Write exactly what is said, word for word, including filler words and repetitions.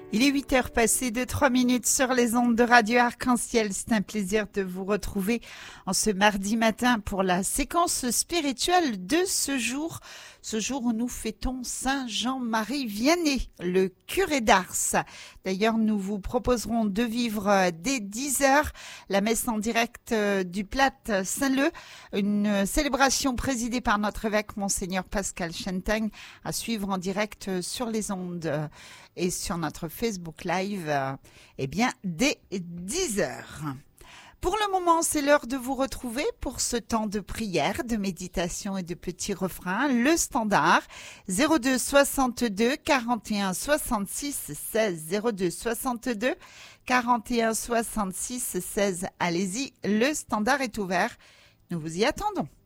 Il est huit heures passées de trois minutes sur les ondes de Radio Arc-en-Ciel. C'est un plaisir de vous retrouver en ce mardi matin pour la séquence spirituelle de ce jour. Ce jour où nous fêtons Saint Jean-Marie Vianney, le curé d'Ars. D'ailleurs, nous vous proposerons de vivre dès dix heures la messe en direct du Plat Saint-Leu, une célébration présidée par notre évêque Monseigneur Pascal Chentaigne, à suivre en direct sur les ondes et sur notre Facebook Live, eh bien, dès dix heures. Pour le moment, c'est l'heure de vous retrouver pour ce temps de prière, de méditation et de petits refrains. Le standard zéro deux soixante-deux quarante et un soixante-six seize zéro deux soixante-deux quarante et un soixante-six seize. Allez-y, le standard est ouvert. Nous vous y attendons.